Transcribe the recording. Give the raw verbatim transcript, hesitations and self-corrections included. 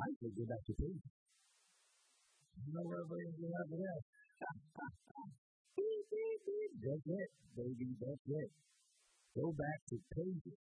I say go back to pages. You know what we're going to have for that? Beep, beep, beep. That's it, baby. That's it. Go back to pages.